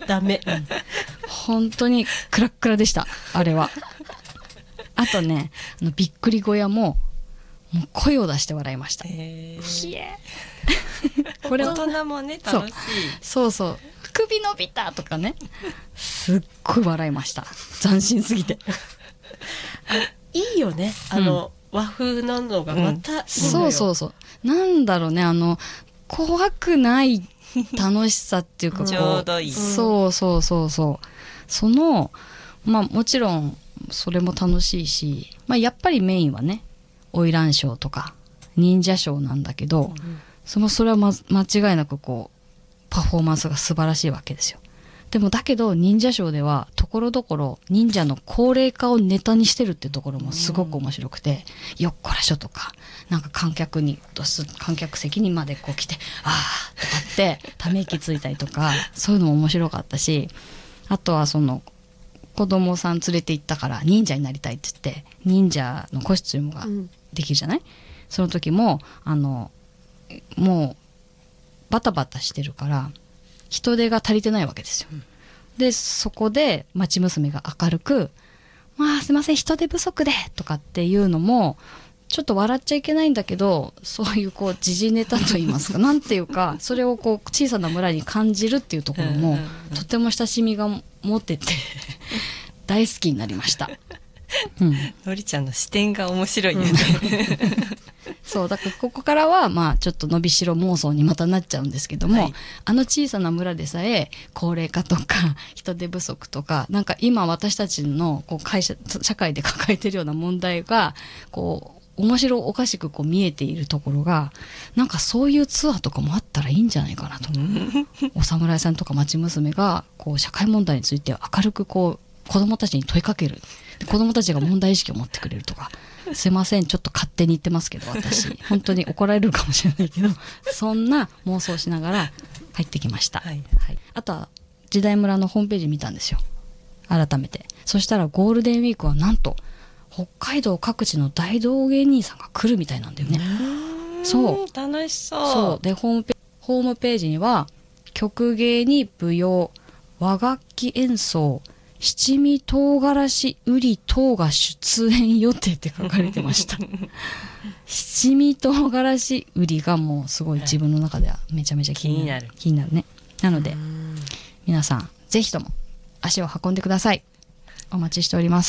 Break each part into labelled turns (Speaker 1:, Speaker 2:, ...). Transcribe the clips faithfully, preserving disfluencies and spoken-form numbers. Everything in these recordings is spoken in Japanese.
Speaker 1: ダメ、
Speaker 2: うん、本当にクラックラでしたあれは。あとね、あのびっくり小屋ももう声を出して笑いました。
Speaker 1: へー、
Speaker 2: ひえ
Speaker 1: これ大人もね楽しい。
Speaker 2: そうそうそう、首伸びたとかね、すっごい笑いました。斬新すぎて
Speaker 1: いいよね、あの、うん、和風なのがまたいいのよ、うん、
Speaker 2: そうそうそう、なんだろうね、あの怖くない楽しさっていうか
Speaker 1: ちょうどいい、
Speaker 2: そうそうそうそう、そのまあもちろんそれも楽しいし、まあ、やっぱりメインはね花魁ショーとか忍者ショーなんだけど、うん、そのそれは、ま、間違いなくこうパフォーマンスが素晴らしいわけですよ。でもだけど忍者ショーではところどころ忍者の高齢化をネタにしてるっていうところもすごく面白くて、うん、よっこらしょとか、なんか観客に観客席にまでこう来てあーとかってため息ついたりとかそういうのも面白かったし、あとはその子供さん連れて行ったから忍者になりたいって言って忍者のコスチュームができるじゃない、うん、その時もあのもうバタバタしてるから人手が足りてないわけですよ、うん、でそこで町娘が明るくまあすいません人手不足でとかっていうのもちょっと笑っちゃいけないんだけど、そういうこう時事ネタといいますかなんていうか、それをこう小さな村に感じるっていうところもとても親しみが持ってて大好きになりました、うん、
Speaker 1: のりちゃんの視点が面白いよね、
Speaker 2: うん、そうだからここからはまあちょっと伸びしろ妄想にまたなっちゃうんですけども、はい、あの小さな村でさえ高齢化とか人手不足とか、なんか今私たちのこう会社社会で抱えてるような問題がこう面白おかしくこう見えているところが、なんかそういうツアーとかもあったらいいんじゃないかなとお侍さんとか町娘がこう社会問題について明るくこう子どもたちに問いかける、子どもたちが問題意識を持ってくれるとかすいませんちょっと勝手に言ってますけど私本当に怒られるかもしれないけどそんな妄想しながら入ってきました、はいはい、あとは時代村のホームページ見たんですよ改めて。そしたらゴールデンウィークはなんと北海道各地の大道芸人さんが来るみたいなんだよね。そう
Speaker 1: 楽しそう。
Speaker 2: そうでホームペ、ホームページには曲芸に舞踊、和楽器演奏、七味唐辛子売り等が出演予定って書かれてました七味唐辛子売りがもうすごい自分の中ではめちゃめちゃ気になる、気になるね。なので皆さんぜひとも足を運んでください。お待ちしております。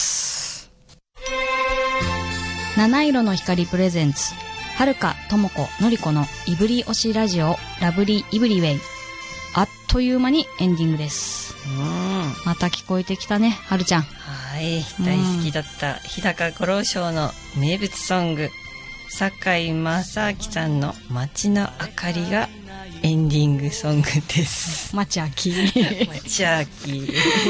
Speaker 2: 七色の光プレゼンツはるかともこのりこのいぶり推しラジオラブリーイブリウェイ、あっという間にエンディングです。うん、また聞こえてきたねはるちゃん。
Speaker 1: はい、大好きだった日高五郎賞の名物ソング堺正明さんの街の明かりがエンディングソングです。
Speaker 2: まちあき
Speaker 1: まちあき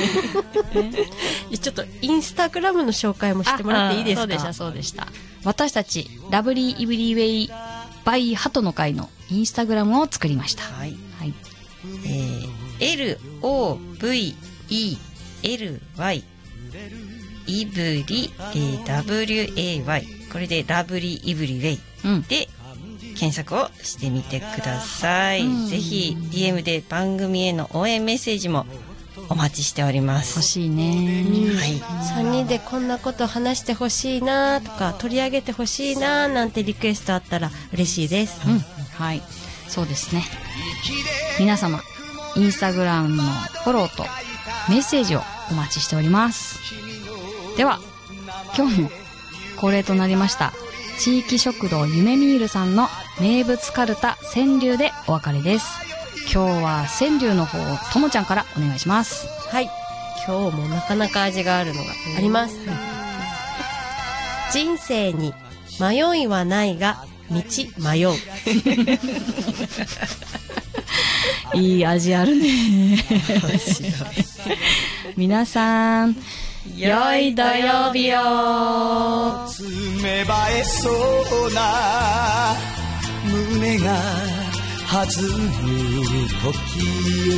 Speaker 3: ちょっとインスタグラムの紹介もしてもらっていいですか。
Speaker 2: そうでしたそうでした。私たちラブリーイブリウェイバイハトの会のインスタグラムを作りました。はい、はい、
Speaker 1: えー、エルオーブイイーエルワイ イブリ、えー、ダブリューエーワイ これでラブリーイブリウェイ、うん、で検索をしてみてください、うん、ぜひ ディーエム で番組への応援メッセージもお待ちしております。
Speaker 2: 欲しいね、うん、
Speaker 3: はい、さんにんでこんなこと話してほしいなとか取り上げてほしいななんてリクエストあったら嬉しいです、
Speaker 2: うん、はい、そうですね。皆様インスタグラムのフォローとメッセージをお待ちしております。では今日も恒例となりました地域食堂ゆめみーるさんの名物カルタ川柳でお別れです。今日は川柳の方をともちゃんからお願いします。
Speaker 3: はい、今日もなかなか味があるのがあります、うん、人生に迷いはないが道迷う
Speaker 2: いい味あるね皆さん良い土曜日を。
Speaker 4: 芽生えそうな胸が弾む時よ